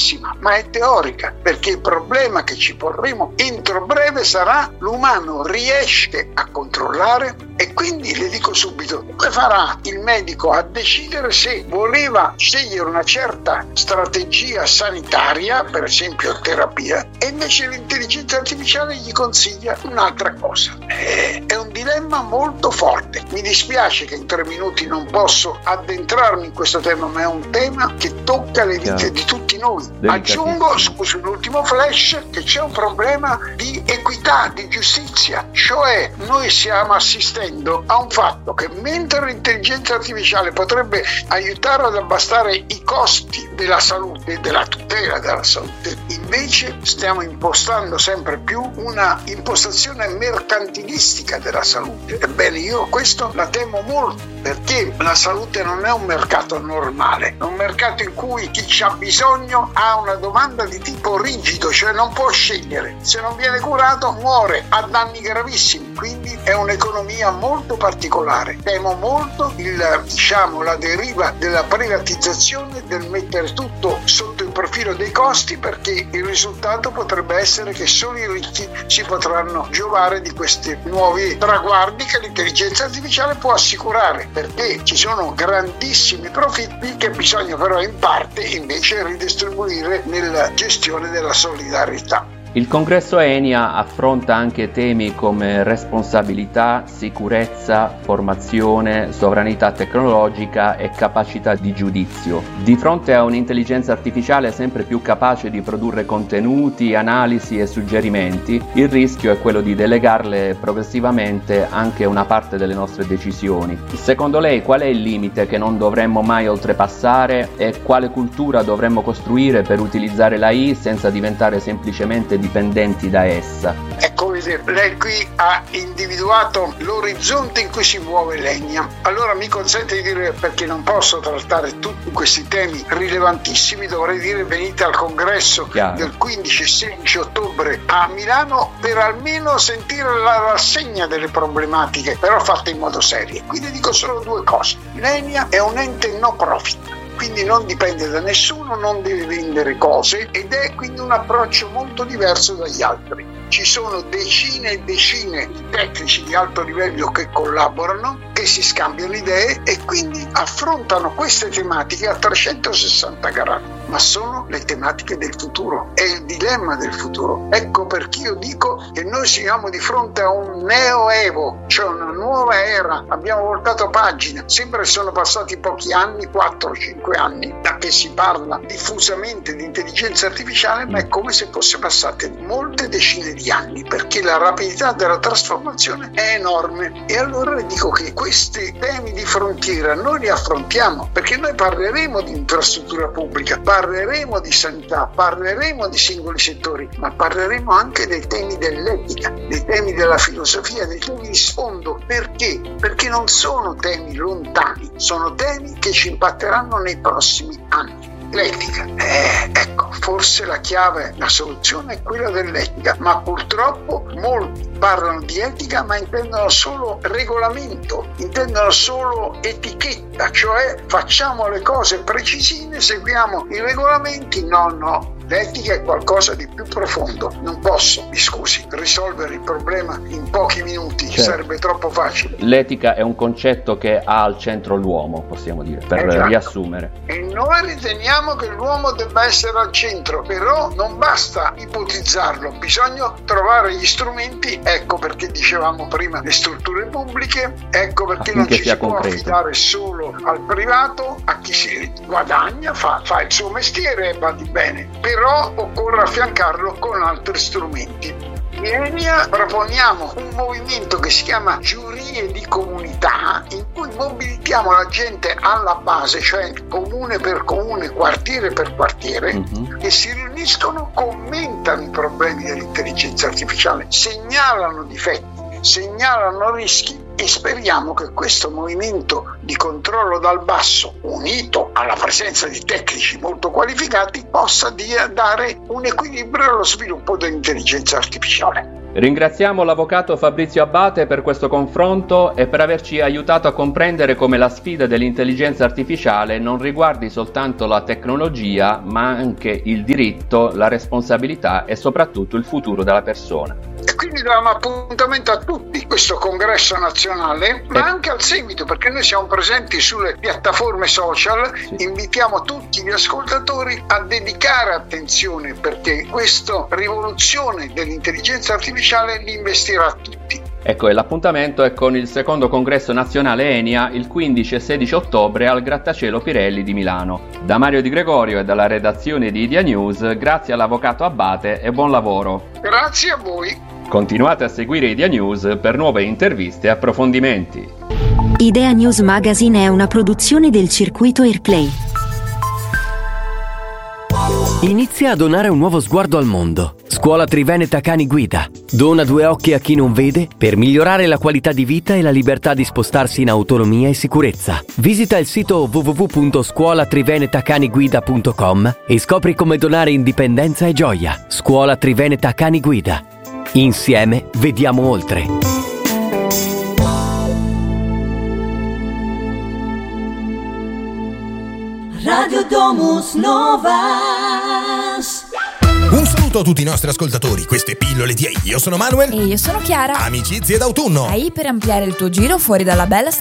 bellissima, ma è teorica, perché il problema che ci porremo entro breve sarà: l'umano riesce a controllare? E quindi le dico subito, come farà il medico a decidere se voleva scegliere una certa strategia sanitaria, per esempio terapia, e invece l'intelligenza artificiale gli consiglia un'altra cosa? È un dilemma molto forte. Mi dispiace che in 3 minuti non posso addentrarmi in questo tema, ma è un tema che tocca le vite di tutti noi. Aggiungo, scusi, un ultimo flash, che c'è un problema di equità, di giustizia, cioè noi stiamo assistendo a un fatto che mentre l'intelligenza artificiale potrebbe aiutare ad abbassare i costi della salute e della tutela della salute, invece stiamo impostando sempre più una impostazione mercantilistica della salute. Ebbene, io questo la temo molto, perché la salute non è un mercato normale, è un mercato in cui chi c'ha bisogno ha una domanda di tipo rigido, cioè non può scegliere, se non viene curato muore, ha danni gravissimi, quindi è un'economia molto particolare. Temo molto la deriva della privatizzazione, del mettere tutto sotto il profilo dei costi, perché il risultato potrebbe essere che solo i ricchi si potranno giovare di questi nuovi traguardi che l'intelligenza artificiale può assicurare, perché ci sono grandissimi profitti che bisogna però in parte invece ridistribuire nella gestione della solidarietà. Il congresso ENIA affronta anche temi come responsabilità, sicurezza, formazione, sovranità tecnologica e capacità di giudizio. Di fronte a un'intelligenza artificiale sempre più capace di produrre contenuti, analisi e suggerimenti, il rischio è quello di delegarle progressivamente anche una parte delle nostre decisioni. Secondo lei qual è il limite che non dovremmo mai oltrepassare e quale cultura dovremmo costruire per utilizzare l'AI senza diventare semplicemente dipendenti da essa? Ecco, lei qui ha individuato l'orizzonte in cui si muove l'ENIA. Allora mi consente di dire, perché non posso trattare tutti questi temi rilevantissimi, dovrei dire venite al congresso del 15 e 16 ottobre a Milano per almeno sentire la rassegna delle problematiche, però fatte in modo serio. Quindi dico solo 2 cose. L'ENIA è un ente no profit, quindi non dipende da nessuno, non deve vendere cose ed è quindi un approccio molto diverso dagli altri. Ci sono decine e decine di tecnici di alto livello che collaborano, che si scambiano idee e quindi affrontano queste tematiche a 360 gradi, ma sono le tematiche del futuro, è il dilemma del futuro. Ecco perché io dico che noi siamo di fronte a un neoevo, cioè una nuova era. Abbiamo voltato pagina, sembra che sono passati pochi anni, 4-5 anni, da che si parla diffusamente di intelligenza artificiale, ma è come se fosse passate molte decine di anni, perché la rapidità della trasformazione è enorme. E allora le dico che questi temi di frontiera noi li affrontiamo, perché noi parleremo di infrastruttura pubblica, parleremo di sanità, parleremo di singoli settori, ma parleremo anche dei temi dell'etica, dei temi della filosofia, dei temi di sfondo. Perché? Perché non sono temi lontani, sono temi che ci impatteranno nei prossimi anni. L'etica, ecco, forse la chiave, la soluzione è quella dell'etica, ma purtroppo molti parlano di etica ma intendono solo regolamento, intendono solo etichetta, cioè facciamo le cose precisine, seguiamo i regolamenti. No, l'etica è qualcosa di più profondo. Non posso, mi scusi, risolvere il problema in pochi minuti, sarebbe troppo facile. L'etica è un concetto che ha al centro l'uomo, possiamo dire, per riassumere. E noi riteniamo che l'uomo debba essere al centro, però non basta ipotizzarlo, bisogna trovare gli strumenti. Ecco perché dicevamo prima le strutture pubbliche, ecco perché non ci si può affidare solo al privato, a chi si guadagna, fa il suo mestiere e va di bene, però occorre affiancarlo con altri strumenti. In ENIA proponiamo un movimento che si chiama giurie di comunità, in cui mobilitiamo la gente alla base, cioè comune per comune, quartiere per quartiere, che si riuniscono, commentano i problemi dell'intelligenza artificiale, segnalano difetti, segnalano rischi, e speriamo che questo movimento di controllo dal basso, unito alla presenza di tecnici molto qualificati, possa dare un equilibrio allo sviluppo dell'intelligenza artificiale. Ringraziamo l'avvocato Fabrizio Abbate per questo confronto e per averci aiutato a comprendere come la sfida dell'intelligenza artificiale non riguardi soltanto la tecnologia, ma anche il diritto, la responsabilità e soprattutto il futuro della persona. E quindi diamo appuntamento a tutti questo congresso nazionale, ma anche al seguito, perché noi siamo presenti sulle piattaforme social. Sì. Invitiamo tutti gli ascoltatori a dedicare attenzione, perché questa rivoluzione dell'intelligenza artificiale li investirà tutti. Ecco, e l'appuntamento è con il secondo congresso nazionale ENIA il 15 e 16 ottobre al Grattacielo Pirelli di Milano. Da Mario Di Gregorio e dalla redazione di Idea News, grazie all'avvocato Abbate e buon lavoro. Grazie a voi. Continuate a seguire Idea News per nuove interviste e approfondimenti. Idea News Magazine è una produzione del circuito Airplay. Inizia a donare un nuovo sguardo al mondo. Scuola Triveneta Cani Guida. Dona 2 occhi a chi non vede per migliorare la qualità di vita e la libertà di spostarsi in autonomia e sicurezza. Visita il sito www.scuolatrivenetacaniguida.com e scopri come donare indipendenza e gioia. Scuola Triveneta Cani Guida. Insieme vediamo oltre. Radio Domus Novas. Un saluto a tutti i nostri ascoltatori, queste pillole di AI. Io sono Manuel. E io sono Chiara. Amicizie d'autunno. AI per ampliare il tuo giro fuori dalla bella